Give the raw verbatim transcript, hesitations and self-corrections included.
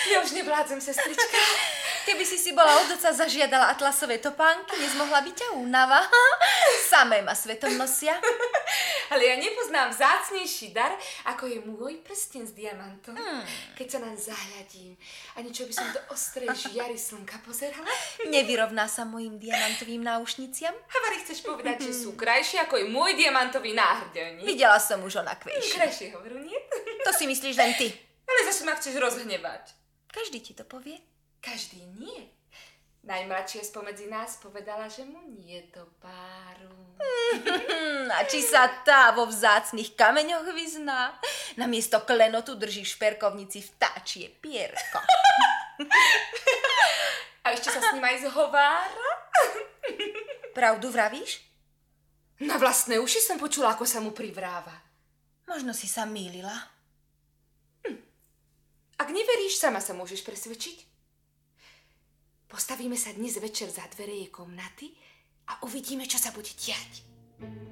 Ja už nevládzem, sestrička. Keby si si bola od oca zažiadala atlasové topánky, nezmohla by ťa únava. Samé ma svetom nosia. Ale ja nepoznám vzácnejší dar, ako je môj prsten s diamantom. Hmm. Keď sa naň zahľadím a niečo by som do ostrej žiary slnka pozerala. Nevyrovná sa mojim diamantovým náušniciam? Havari, chceš povedať, že sú krajšie ako je môj diamantový náhrdelník? Videla som už onakvejšie. Krajšie hovoru, nie? To si myslíš len ty. Ale zase ma chceš rozhnevať. Každý ti to povie. Každý nie. Najmladšia spomedzi nás povedala, že mu nie do páru. A či sa tá vo vzácnych kameňoch vyzná? Namiesto klenotu drží v šperkovnici vtáčie pierko. A ešte sa s ním aj zhovára? Pravdu vravíš? Na vlastné uši som počula, ako sa mu privráva. Možno si sa mýlila. Hm. Ak neveríš, sama sa môžeš presvedčiť. Postavíme sa dnes večer za dvere jej komnaty a uvidíme, čo sa bude diať.